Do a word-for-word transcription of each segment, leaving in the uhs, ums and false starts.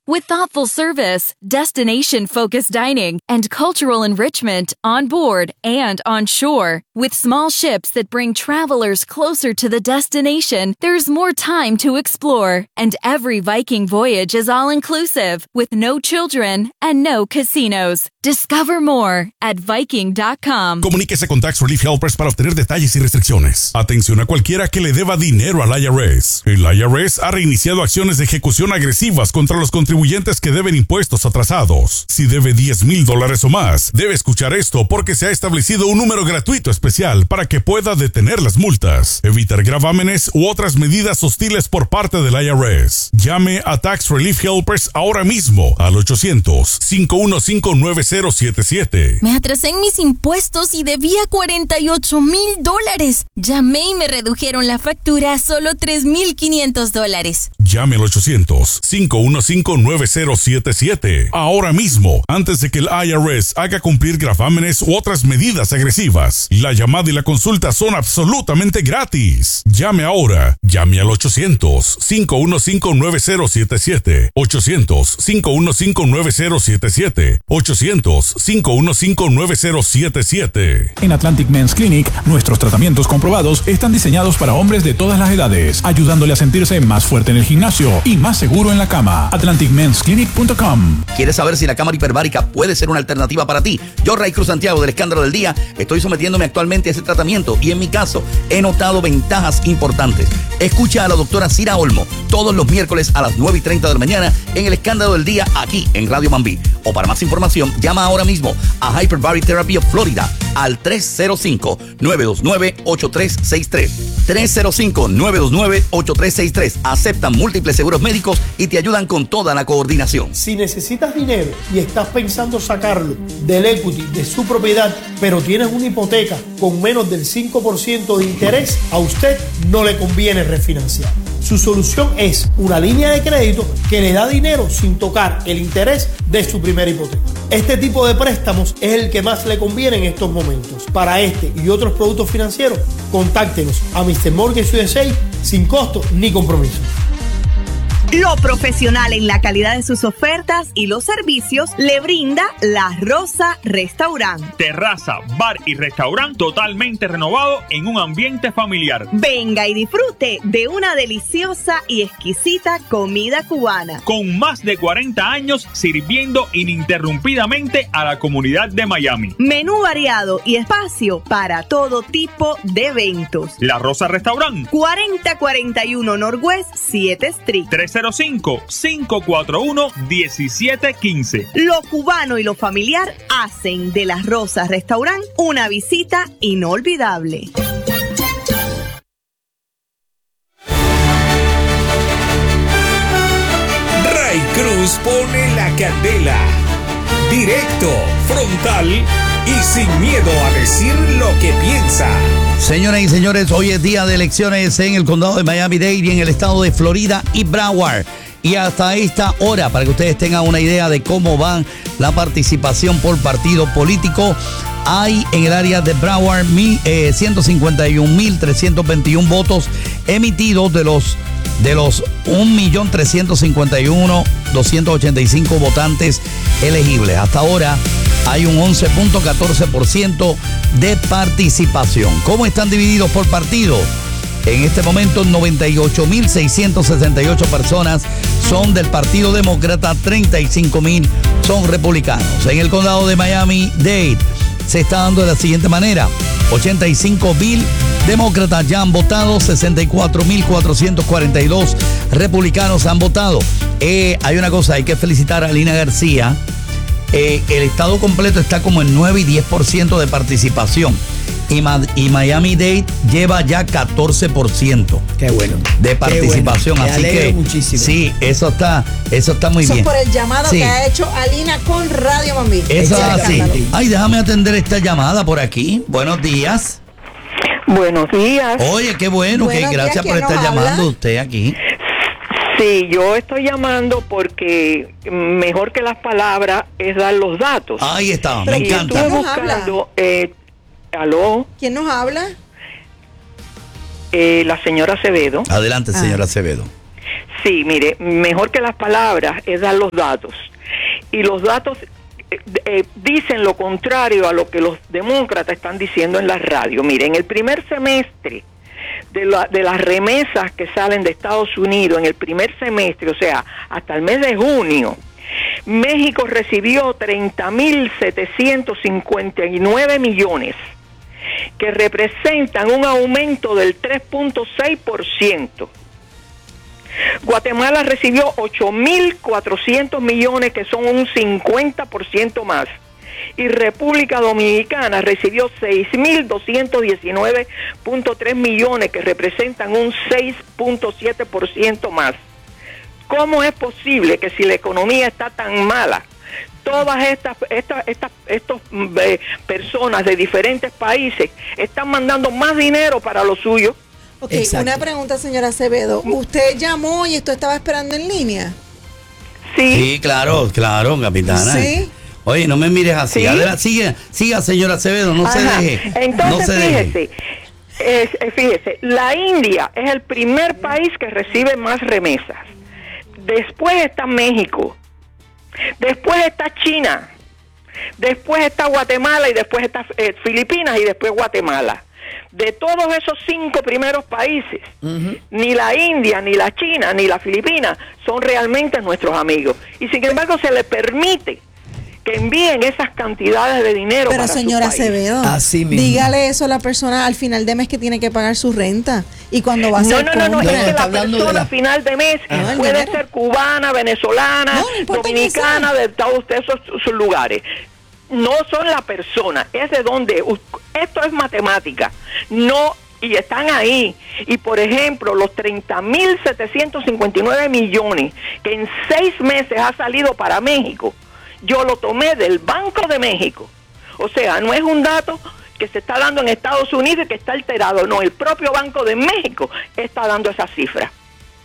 with thoughtful service, destination-focused dining, and cultural enrichment on board and on shore. With small ships that bring travelers closer to the destination, there's more time to explore, and every Viking voyage is all-inclusive, with no children and no casinos. Discover more at viking dot com. Comuníquese con Tax Relief Helpers para obtener detalles y restricciones. Atención a cualquiera que le deba dinero al I R S. El I R S ha reiniciado acciones de ejecución agresivas contra los contribuyentes que deben impuestos atrasados. Si debe diez mil dólares o más, debe escuchar esto porque se ha establecido un número gratuito especial para que pueda detener las multas, evitar gravámenes u otras medidas hostiles por parte del I R S. Llame a Tax Relief Helpers ahora mismo al ochocientos, cinco uno cinco, nueve cero siete siete. Me atrasé en mis impuestos y debía cuarenta y ocho mil dólares. Llamé y me redujeron la factura a solo tres mil quinientos dólares. Llame al ochocientos, cinco uno cinco, nueve cero siete siete. Ahora mismo, antes de que el I R S haga cumplir gravámenes u otras medidas agresivas. La llamada y la consulta son absolutamente gratis. Llame ahora. Llame al ochocientos, cinco uno cinco, nueve cero siete siete. ochocientos, cinco uno cinco, nueve cero siete siete. ochocientos, cinco uno cinco, nueve cero siete siete. En Atlantic Men's Clinic, nuestros tratamientos comprobados están diseñados para hombres de todas las edades, ayudándole a sentirse más fuerte en el gimnasio y más seguro en la cama. atlantic mens clinic punto com. ¿Quieres saber si la cámara hiperbárica puede ser una alternativa para ti? Yo, Ray Cruz Santiago, del Escándalo del Día, estoy sometiéndome actualmente a ese tratamiento y en mi caso he notado ventajas importantes. Escucha a la doctora Cira Olmo todos los miércoles a las nueve y treinta de la mañana en el Escándalo del Día aquí en Radio Mambí. O para más información, llama ahora mismo a Hyperbaric Therapy of Florida al tres cero cinco, nueve dos nueve, ocho tres seis tres. tres cero cinco, nueve dos nueve, ocho tres seis tres. Aceptan múltiples seguros médicos y te ayudan con toda la coordinación. Si necesitas dinero y estás pensando sacarlo del equity de su propiedad, pero tienes una hipoteca con menos del cinco por ciento de interés, a usted no le conviene refinanciar. Su solución es una línea de crédito que le da dinero sin tocar el interés de su primera hipoteca. Este tipo de préstamos es el que más le conviene en estos momentos. Para este y otros productos financieros, contáctenos a mister Mortgage U S A sin costo ni compromiso. Lo profesional en la calidad de sus ofertas y los servicios le brinda La Rosa Restaurant. Terraza, bar y restaurante totalmente renovado en un ambiente familiar. Venga y disfrute de una deliciosa y exquisita comida cubana. Con más de cuarenta años sirviendo ininterrumpidamente a la comunidad de Miami. Menú variado y espacio para todo tipo de eventos. La Rosa Restaurant. cuarenta cuarenta y uno Northwest siete Street. tres cero cinco, cinco cuatro uno, uno siete uno cinco. Lo cubano y lo familiar hacen de La Rosa Restaurant una visita inolvidable. Ray Cruz pone la candela. Directo, frontal y sin miedo a decir lo que piensa. Señoras y señores, hoy es día de elecciones en el condado de Miami-Dade y en el estado de Florida y Broward. Y hasta esta hora, para que ustedes tengan una idea de cómo va la participación por partido político, hay en el área de Broward eh, ciento cincuenta y un mil trescientos veintiuno votos emitidos de los de los un millón trescientos cincuenta y un mil doscientos ochenta y cinco votantes elegibles. Hasta ahora hay un once punto catorce por ciento de participación. ¿Cómo están divididos por partido? En este momento, noventa y ocho mil seiscientos sesenta y ocho personas son del Partido Demócrata, treinta y cinco mil son republicanos. En el condado de Miami-Dade se está dando de la siguiente manera: ochenta y cinco mil demócratas ya han votado, sesenta y cuatro mil cuatrocientos cuarenta y dos republicanos han votado. Eh, hay una cosa, hay que felicitar a Lina García. Eh, el estado completo está como en nueve y diez por ciento de participación. Y, Ma- y Miami-Dade lleva ya catorce por ciento. Qué bueno. De participación. Qué bueno. Así que muchísimo. Sí, eso está, eso está muy eso bien. Eso por el llamado sí. que ha hecho Alina con Radio Mambí. Eso es así. Ay, déjame atender esta llamada por aquí. Buenos días. Buenos días. Oye, qué bueno, Buenos que gracias por estar llamando usted aquí. Sí, yo estoy llamando porque mejor que las palabras es dar los datos. Ahí está, me y encanta. Estuve buscando, eh, ¿aló? ¿Quién nos habla? Eh, la señora Acevedo. Adelante, señora ah. Acevedo. Sí, mire, mejor que las palabras es dar los datos. Y los datos eh, eh, dicen lo contrario a lo que los demócratas están diciendo en la radio. Mire, en el primer semestre de, la, de las remesas que salen de Estados Unidos, en el primer semestre, o sea, hasta el mes de junio, México recibió treinta mil setecientos cincuenta y nueve millones, que representan un aumento del tres punto seis por ciento. Guatemala recibió ocho mil cuatrocientos millones, que son un cincuenta por ciento más. Y República Dominicana recibió seis mil doscientos diecinueve punto tres millones, que representan un seis punto siete por ciento más. ¿Cómo es posible que si la economía está tan mala, todas estas estas estas estos, eh, personas de diferentes países están mandando más dinero para lo suyo? Ok, exacto. Una pregunta, señora Acevedo. ¿Usted llamó y esto estaba esperando en línea? Sí. Sí, claro, claro, capitana. Sí. Oye, no me mires así. ¿Sí? Adelante, siga, siga, señora Acevedo, no Ajá. se deje. Entonces, no se fíjese, deje. Es, es, fíjese, la India es el primer país que recibe más remesas. Después está México. Después está China. Después está Guatemala y después está eh, Filipinas y después Guatemala. De todos esos cinco primeros países, uh-huh. ni la India, ni la China, ni la Filipinas son realmente nuestros amigos. Y sin embargo se les permite que envíen esas cantidades de dinero. Pero para señora su país. Acevedo, así mismo. Dígale eso a la persona al final de mes que tiene que pagar su renta. Y cuando va a no, hacer no, no, no, compras, es que la persona a la... final de mes ah, puede ser cubana, venezolana, no, no dominicana, de todos esos, esos lugares. No son la persona, es de donde, esto es matemática, no, y están ahí. Y por ejemplo, los treinta mil setecientos cincuenta y nueve millones que en seis meses ha salido para México, yo lo tomé del Banco de México. O sea, no es un dato que se está dando en Estados Unidos y que está alterado, no, el propio Banco de México está dando esa cifra,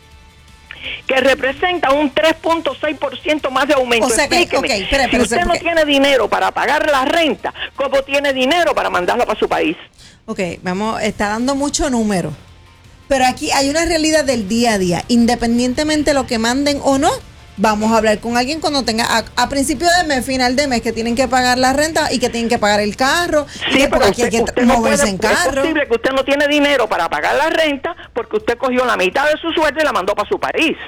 que representa un tres punto seis por ciento más de aumento. O sea que, Explíqueme, okay, espera, si espera, usted espera, no tiene dinero para pagar la renta, ¿cómo tiene dinero para mandarla para su país? Ok, vamos, está dando mucho número. Pero aquí hay una realidad del día a día. Independientemente de lo que manden o no, vamos a hablar con alguien cuando tenga, a, a principio de mes, final de mes, que tienen que pagar la renta y que tienen que pagar el carro. Sí, y que pero aquí usted, hay que usted no moverse puede, en carro. es posible que usted no tiene dinero para pagar la renta porque usted cogió la mitad de su sueldo y la mandó para su país.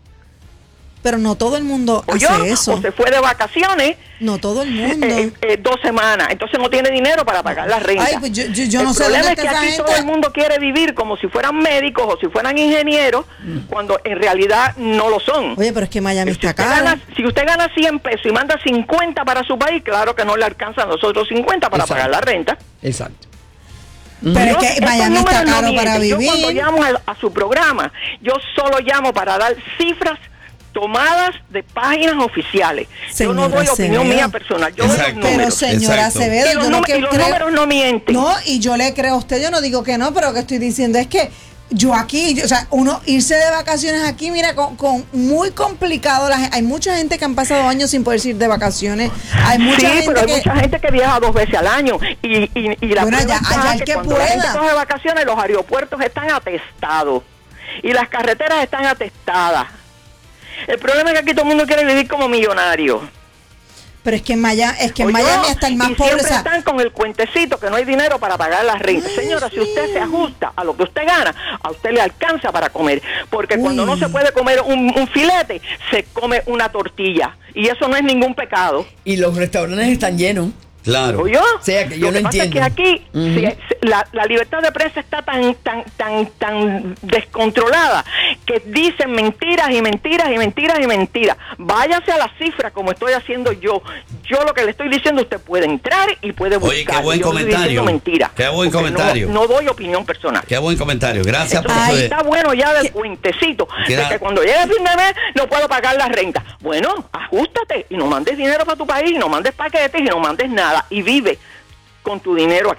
Pero no todo el mundo o hace yo, eso. O se fue de vacaciones. No todo el mundo. Eh, eh, dos semanas. Entonces no tiene dinero para pagar la renta. Ay, pues yo, yo, yo el no sé problema dónde es que está aquí esa gente. todo el mundo quiere vivir como si fueran médicos o si fueran ingenieros, mm. cuando en realidad no lo son. Oye, pero es que Miami si está caro. Gana, si usted gana cien pesos y manda cincuenta para su país, claro que no le alcanzan los otros cincuenta para Exacto. pagar la renta. Exacto. Pero yo, es que Miami está caro no para vivir. Yo cuando llamo a, a su programa, yo solo llamo para dar cifras tomadas de páginas oficiales. Señora, yo no doy opinión Acevedo. mía personal, yo Exacto. doy los números. Pero señora Exacto. Acevedo, y los, yo no y los creo... números no mienten. No, y yo le creo a usted, yo no digo que no, pero lo que estoy diciendo es que yo aquí, yo, o sea, uno irse de vacaciones aquí, mira, con, con muy complicado. La, hay mucha gente que han pasado años sin poder ir de vacaciones. Hay mucha sí, gente pero hay que, mucha gente que viaja dos veces al año. Y, y, y la bueno, allá, allá el que, que cuando pueda. la gente coge vacaciones, los aeropuertos están atestados. Y las carreteras están atestadas. El problema es que aquí todo el mundo quiere vivir como millonario. Pero es que en Miami, es que en Oye, Miami hasta el más y pobre. Siempre o sea, están con el cuentecito que no hay dinero para pagar la renta. Ay, señora, Dios si usted mío. se ajusta a lo que usted gana, a usted le alcanza para comer. Porque Uy. cuando no se puede comer un, un filete, se come una tortilla. Y eso no es ningún pecado. Y los restaurantes están llenos. Claro. ¿Oyó? O sea, que yo Lo que no pasa entiendo. es que aquí uh-huh. si, la, la libertad de prensa está tan tan tan tan descontrolada que dicen mentiras y mentiras y mentiras y mentiras. Váyase a la cifra como estoy haciendo yo. Yo lo que le estoy diciendo, usted puede entrar y puede buscar. Oye, qué buen yo comentario. Mentira, qué buen comentario. No, no doy opinión personal. Qué buen comentario. Gracias Entonces, por ahí está bueno ya del cuentecito de que cuando llegue el fin de mes no puedo pagar la renta. Bueno, ajustate y no mandes dinero para tu país, y no mandes paquetes y no mandes nada y vive con tu dinero aquí.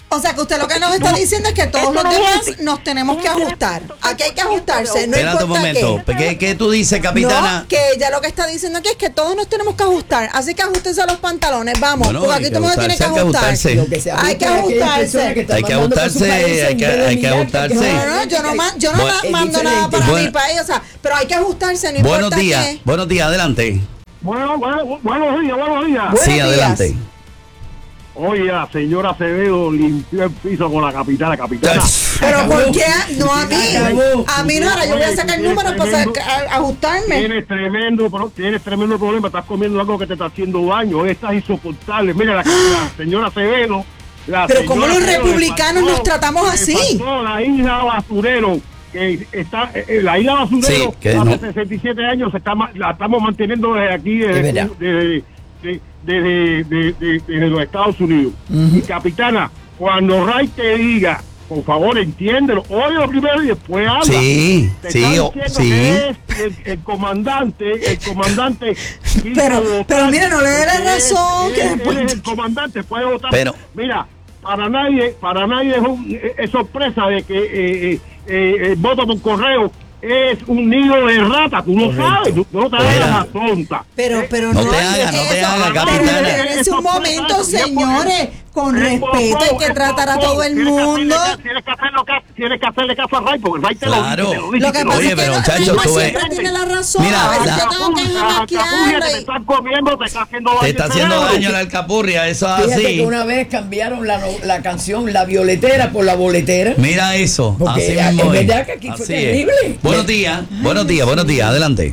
O sea, que usted lo que nos está diciendo es que todos los demás nos tenemos que ajustar. Aquí hay que ajustarse. No Espérate un momento. qué. ¿Qué, ¿Qué tú dices, capitana? No, que ella lo que está diciendo aquí es que todos nos tenemos que ajustar. Así que ajústense los pantalones. Vamos, Bueno, porque hay aquí que todo el mundo tiene que ajustarse, ajustarse. hay que ajustarse. Hay que ajustarse. Hay que ajustarse, hay que, hay que ajustarse. No, no, yo no, ma- yo no Bueno, ma- mando nada para bueno. mi país. O sea, pero hay que ajustarse, no Buenos importa días, qué. buenos días, adelante. Bueno, bueno, buenos días, buenos días. Sí, adelante. Oye, la señora Acevedo limpió el piso con la capitana, capitana. Pero ¿por qué? No a mí. A mí no, ahora yo voy a sacar números para sacar- a- ajustarme. Tienes tremendo, pro- tienes tremendo problema, estás comiendo algo que te está haciendo daño, estás insoportable. Mira, la, la señora Acevedo. La Pero señora ¿cómo los Acevedo le republicanos faltó- nos tratamos le así? faltó la isla Basurero, que está, eh, la isla Basurero Sí, que hace no. sesenta y siete años se está, ma- la estamos manteniendo desde aquí, desde, Es verdad. desde, de- desde- de- de- desde los Estados Unidos. Y capitana, cuando Ray te diga, por favor, entiéndelo, óyelo primero y después habla. Sí, Te sí, está o- diciendo sí. que es el, el comandante, el comandante. quiso Pero- votar pero mira, no le dé la porque razón, él- que él después- es el comandante, puede votar. Pero- Mira, para nadie, para nadie es, un- es sorpresa de que eh, eh, eh, el voto por correo es un nido de rata, tú lo sabes, tú tú no te hagas la tonta. Pero, pero No no, te es hagas, no te eso. hagas, Pero capitana. espérense un momento, Eso, señores. Con Es por respeto hay poco, que es tratar a por todo poco. el Tienes que mundo. hacerle- Tienes que hacerlo ca- tienes que hacerle caso a Ray, porque Ray te lo Claro. dice, te lo dice, Lo que te lo pasa Oye, es que pero no- muchacho, no tú ves- siempre tiene la razón. Mira, Yo la- tengo que Alcapurria, jamaquearla te y- están comiendo, te está haciendo daño. Te está el haciendo cerebro. daño la alcapurria, eso es Fíjate así. que una vez cambiaron la, no- la canción La Violetera por La Boletera. Mira eso, Porque así es mismo es. verdad que aquí fue Así es. terrible. Buenos días, buenos días, buenos días, adelante.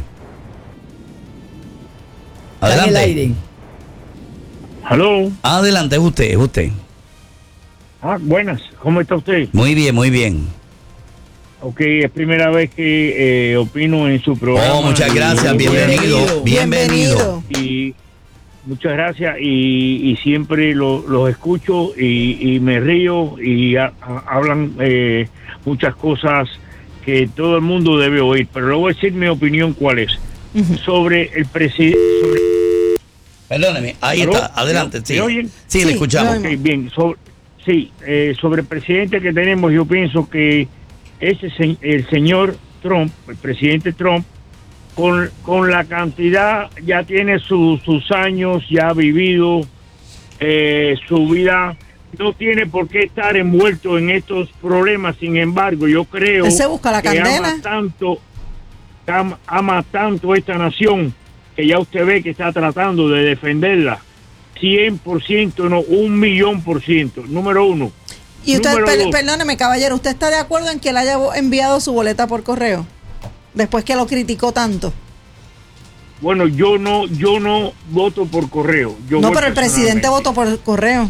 Está en el Adelante. aire. Aló. Adelante, es usted, es usted. Ah, buenas, ¿cómo está usted? Muy bien, muy bien. Ok, es primera vez que eh, opino en su programa. Oh, muchas gracias, Y- bienvenido, bienvenido. Y muchas gracias y, y siempre lo- los escucho y, y me río y ha- ha- hablan eh, muchas cosas que todo el mundo debe oír, pero le voy a decir mi opinión cuál es. Sobre el presidente. Perdóneme, ahí ¿Aló? está, adelante, ¿Me sí. oyen? Sí, le escuchamos. Ok, bien, sobre, sí, eh, sobre el presidente que tenemos, yo pienso que ese se- el señor Trump, el presidente Trump, con, con la cantidad, ya tiene su- sus años, ya ha vivido eh, su vida, no tiene por qué estar envuelto en estos problemas. Sin embargo, yo creo Él se busca la que candela. ama tanto, ama, ama tanto esta nación que ya usted ve que está tratando de defenderla. cien por ciento, no, un millón por ciento. Número uno. Y usted, Número per- dos. perdóneme, caballero, ¿usted está de acuerdo en que él haya vo- enviado su boleta por correo? Después que lo criticó tanto. Bueno, yo no, yo no voto por correo. Yo No, voy pero el presidente personalmente. votó por correo.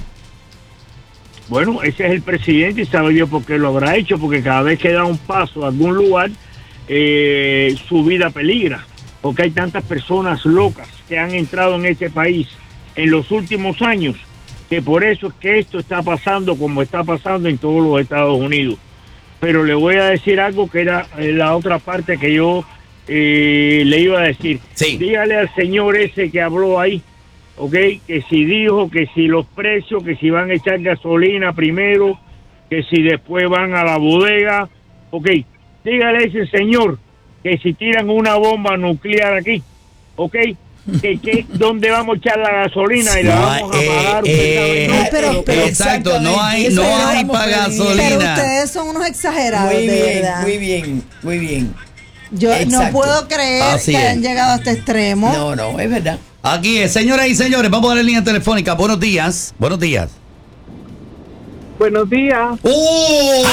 Bueno, ese es el presidente y sabe yo por qué lo habrá hecho, porque cada vez que da un paso a algún lugar, eh, su vida peligra, porque hay tantas personas locas que han entrado en este país en los últimos años, que por eso es que esto está pasando como está pasando en todos los Estados Unidos. Pero le voy a decir algo que era eh, la otra parte que yo eh, le iba a decir. Dígale al señor ese que habló ahí, ok, que si dijo que si los precios, que si van a echar gasolina primero, que si después van a la bodega, ok, dígale a ese señor que si tiran una bomba nuclear aquí, ok, que, que dónde vamos a echar la gasolina y la No vamos hay- a pagar. eh, usted sabe, eh, no, eh, pero- pero- exacto, no hay, Eso no era hay vamos para a pedir. Pero gasolina. ustedes son unos exagerados, Muy de bien, verdad. muy bien, muy bien. Yo no Exacto. puedo creer Así que es. hayan llegado a este extremo. No, no, es verdad. Aquí es, señoras y señores, vamos a la línea telefónica. Buenos días, buenos días. Buenos días. ¡Oh!